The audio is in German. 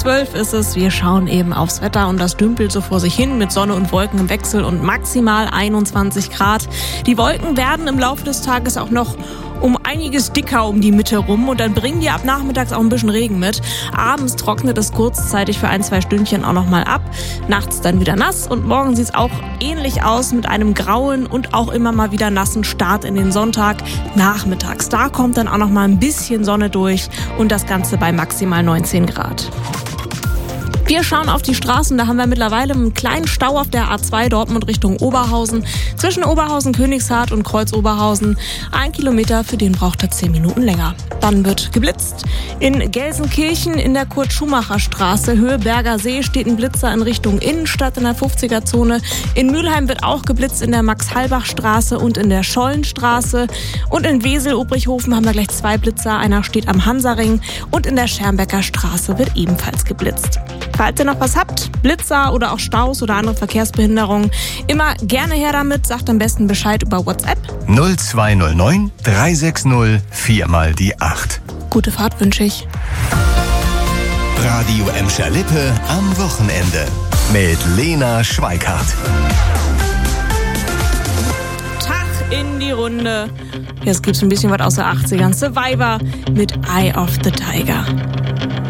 12 ist es. Wir schauen eben aufs Wetter und das dümpelt so vor sich hin mit Sonne und Wolken im Wechsel und maximal 21 Grad. Die Wolken werden im Laufe des Tages auch noch um einiges dicker um die Mitte rum und dann bringen die ab nachmittags auch ein bisschen Regen mit. Abends trocknet es kurzzeitig für 1-2 Stündchen auch nochmal ab. Nachts dann wieder nass und morgen sieht es auch ähnlich aus mit einem grauen und auch immer mal wieder nassen Start in den Sonntag. Nachmittags, da kommt dann auch nochmal ein bisschen Sonne durch und das Ganze bei maximal 19 Grad. Wir schauen auf die Straßen, da haben wir mittlerweile einen kleinen Stau auf der A2 Dortmund Richtung Oberhausen. Zwischen Oberhausen, Königshardt und Kreuz Oberhausen. 1 Kilometer, für den braucht er 10 Minuten länger. Dann wird geblitzt. In Gelsenkirchen in der Kurt-Schumacher-Straße, Höhe Berger See, steht ein Blitzer in Richtung Innenstadt in der 50er-Zone. In Mülheim wird auch geblitzt in der Max-Halbach-Straße und in der Schollenstraße. Und in Wesel-Obrichhofen haben wir gleich 2 Blitzer. Einer steht am Hansaring und in der Schermbecker Straße wird ebenfalls geblitzt. Falls ihr noch was habt, Blitzer oder auch Staus oder andere Verkehrsbehinderungen, immer gerne her damit. Sagt am besten Bescheid über WhatsApp. 0209 360 4 mal die 8. Gute Fahrt wünsche ich. Radio Emscher Lippe am Wochenende mit Lena Schweikart. Tag in die Runde. Jetzt gibt's ein bisschen was aus der 80ern. Survivor mit Eye of the Tiger.